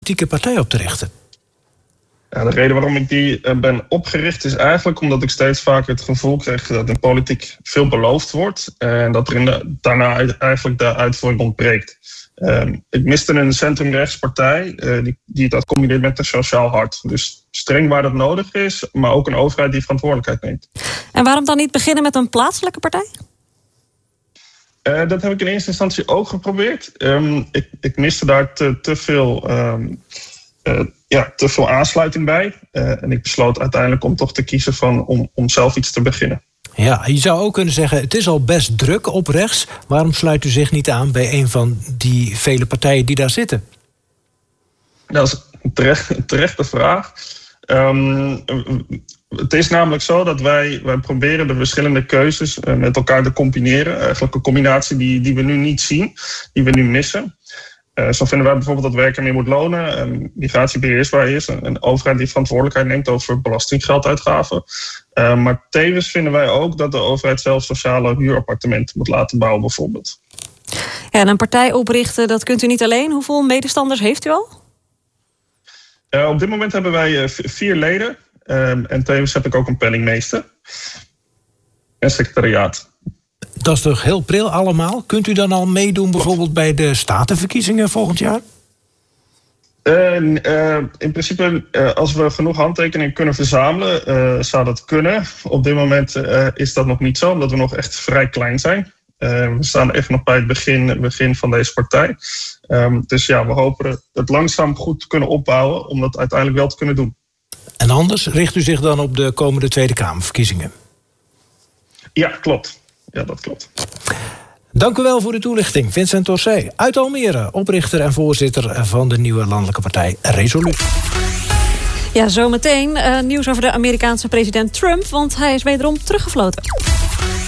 politieke partij op te richten? Ja, de reden waarom ik die ben opgericht is eigenlijk omdat ik steeds vaker het gevoel kreeg dat in politiek veel beloofd wordt en dat er daarna eigenlijk de uitvoering ontbreekt. Ik miste een centrumrechtspartij die dat combineert met een sociaal hart. Dus streng waar dat nodig is, maar ook een overheid die verantwoordelijkheid neemt. En waarom dan niet beginnen met een plaatselijke partij? Dat heb ik in eerste instantie ook geprobeerd. Ik miste daar te veel aansluiting bij. En ik besloot uiteindelijk om toch te kiezen om zelf iets te beginnen. Ja, je zou ook kunnen zeggen, het is al best druk op rechts. Waarom sluit u zich niet aan bij een van die vele partijen die daar zitten? Dat is een terechte vraag. Het is namelijk zo dat wij proberen de verschillende keuzes met elkaar te combineren. Eigenlijk een combinatie die we nu niet zien, die we nu missen. Zo vinden wij bijvoorbeeld dat werken meer moet lonen, migratie beheersbaar is, een overheid die verantwoordelijkheid neemt over belastinggelduitgaven. Maar tevens vinden wij ook dat de overheid zelf sociale huurappartementen moet laten bouwen bijvoorbeeld. Ja, en een partij oprichten, dat kunt u niet alleen. Hoeveel medestanders heeft u al? Op dit moment hebben wij 4 leden en tevens heb ik ook een penningmeester en secretariaat. Dat is toch heel pril allemaal? Kunt u dan al meedoen bijvoorbeeld bij de statenverkiezingen volgend jaar? In principe, als we genoeg handtekeningen kunnen verzamelen, zou dat kunnen. Op dit moment is dat nog niet zo, omdat we nog echt vrij klein zijn. We staan echt nog bij het begin van deze partij. Dus ja, we hopen het langzaam goed te kunnen opbouwen om dat uiteindelijk wel te kunnen doen. En anders richt u zich dan op de komende Tweede Kamerverkiezingen? Ja, klopt. Ja, dat klopt. Dank u wel voor de toelichting. Vincent Torsé uit Almere, oprichter en voorzitter van de nieuwe landelijke partij Resolute. Ja, zometeen nieuws over de Amerikaanse president Trump, want hij is wederom teruggefloten.